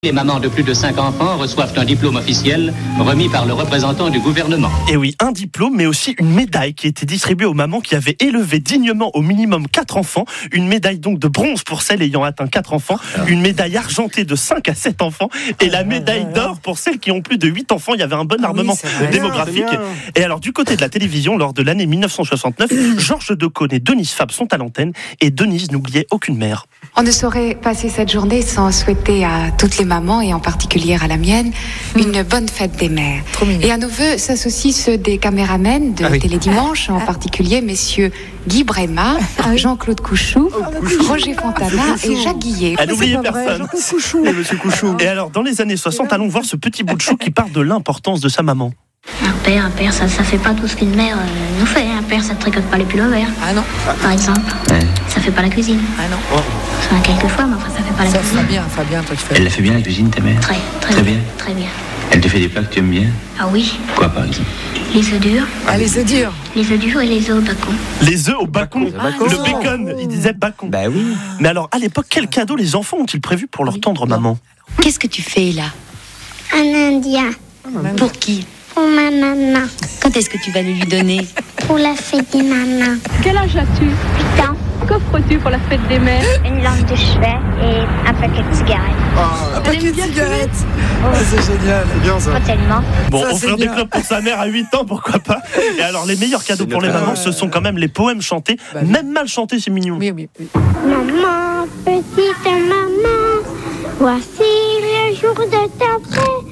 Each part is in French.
Les mamans de plus de 5 enfants reçoivent un diplôme officiel remis par le représentant du gouvernement. Et oui, un diplôme, mais aussi une médaille qui était distribuée aux mamans qui avaient élevé dignement au minimum 4 enfants. Une médaille donc de bronze pour celles ayant atteint 4 enfants. Une médaille argentée de 5 à 7 enfants. Et la médaille d'or pour celles qui ont plus de 8 enfants. Il y avait un bon armement démographique. Et alors, du côté de la télévision, lors de l'année 1969, Georges Decaune et Denise Fabre sont à l'antenne. Et Denise n'oubliait aucune mère. On ne saurait passer cette journée sans souhaiter à toutes les mamans, et en particulier à la mienne, une bonne fête des mères. Et à nos vœux s'associent ceux des caméramens de Télédimanche, en particulier messieurs Guy Bréma, Jean-Claude Couchou, Roger Fontana et Jacques Guillet. Elle n'oubliait personne. Et monsieur Couchou. Et alors, dans les années 60, allons voir ce petit bout de chou qui parle de l'importance de sa maman. Un père, ça fait pas tout ce qu'une mère nous fait. Un père, ça tricote pas les pullovers. Ah non. Par exemple. Ça fait pas la cuisine. Ah non. Enfin, quelquefois, mais enfin, ça fait pas la cuisine. Fabien, toi tu fais. Elle la fait bien la cuisine, ta mère? Très bien. Très bien. Elle te fait des plats que tu aimes bien? Ah oui. Quoi, par exemple? Les œufs durs. Ah, les œufs durs. Les œufs durs et les œufs au bacon. Les œufs au bacon. Le bacon, il disait bacon. Bah oui. Mais alors, à l'époque, quel cadeau les enfants ont-ils prévu pour leur tendre maman? Qu'est-ce que tu fais là? Un indien. Pour qui? Pour ma maman. Quand est-ce que tu vas le lui donner? Pour la fête des mamans. Quel âge as-tu? 8 ans. Qu'offres-tu pour la fête des mères? Une lampe de chevet et un paquet de cigarettes. Un paquet de cigarettes. C'est génial. C'est bien ça. Pas tellement. Bon, Ça, offrir c'est des bien. clubs pour sa mère à 8 ans, pourquoi pas? Et alors, les meilleurs cadeaux pour les mamans, ce sont quand même les poèmes chantés. Bah oui. Même mal chantés, c'est mignon. Oui. Maman, petite maman, voici le jour de ta fête.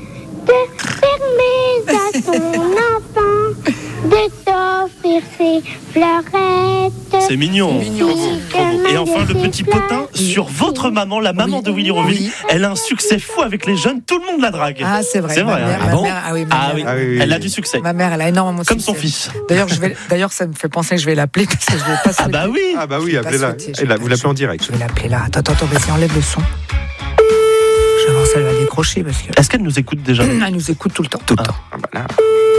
Permets à ton enfant de t'offrir ses fleurettes. C'est mignon. Demain Et enfin, de le petit ses fleurs. potin sur votre maman, la maman de Willy Rovelli. Oui. Elle a un succès fou avec les jeunes, tout le monde la drague. Ah, c'est vrai. C'est vrai. Ma mère, Ah ma bon? mère, Ah oui, oui. elle a du succès. Ma mère, elle a énormément de Comme son succès. fils. D'ailleurs, ça me fait penser que je vais l'appeler parce que je vais pas Ah bah oui. Ah bah oui, Je vais pas appelez-la. sauter, je Et là, vais vous pas- l'appelez en direct. Je vais l'appeler là. Attends, vas-y, enlève le son. Je vais voir si elle va décrocher parce que. Est-ce qu'elle nous écoute déjà? Elle nous écoute tout le temps. Ah bah là.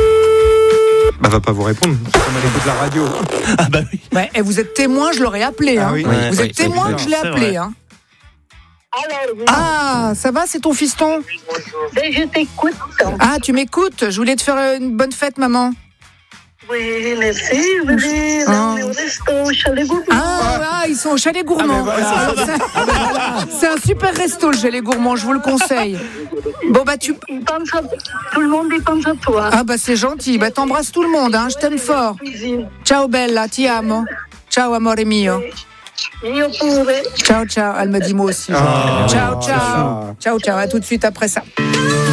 Bah va pas vous répondre. Comme elle écoute la radio. Ah bah oui. Ouais, et vous êtes témoin, je l'aurais appelé. Ah Hein. oui. Ouais, Vous ouais, êtes témoin c'est que je l'ai c'est appelé. vrai. Hein. Ah, ça va, c'est ton fiston? Je t'écoute. Ah, tu m'écoutes? Je voulais te faire une bonne fête, maman. Oui, merci. Venez, Ah. on est au resto, au Chalet Gourmand. Ah, ils sont au Chalet Gourmand. Ah, mais Alors, c'est un super resto, le Chalet Gourmand, je vous le conseille. Bon, bah, Tout le monde y pense à toi. Ah, bah, c'est gentil. Bah, t'embrasses tout le monde, hein. Je t'aime fort. Cuisine. Ciao, bella, ti amo. Ciao, amore mio. Io pure. Ciao, ciao. Elle me dit moi aussi. Ah. Ciao, ciao. Ciao, ciao. À tout de suite après ça.